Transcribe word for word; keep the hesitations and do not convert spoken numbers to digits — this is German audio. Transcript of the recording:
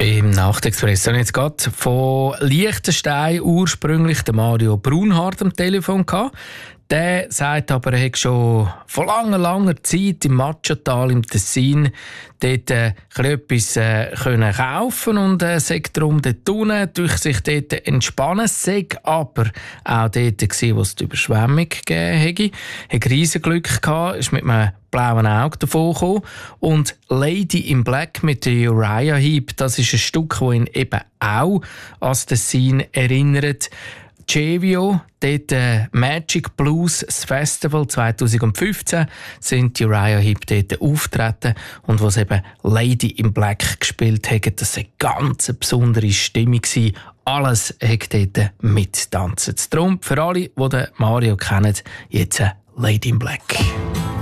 Im Nachtexpress habe ich jetzt gerade von Liechtenstein ursprünglich den Mario Brunhardt am Telefon gehabt. Der sagt aber, er hat schon vor langer, langer Zeit im Matschatal im Tessin dort äh, etwas äh, können kaufen und äh, sagt darum dort unten durch sich dort entspannen. Sei aber auch dort gewesen, wo es die Überschwemmung gegeben hätte. Er hat riesen Glück gehabt, ist mit einem blauen Auge davon gekommen. Und Lady in Black mit der Uriah Heep, das ist ein Stück, das ihn eben auch an das Tessin erinnert. Cevio, dort äh, Magic Blues das Festival zwanzig fünfzehn, sind die Uriah Heep dort auftreten und was eben Lady in Black gespielt haben, das war eine ganz besondere Stimmung. Alles hat dort mittanzen. Darum für alle, die Mario kennen, jetzt Lady in Black.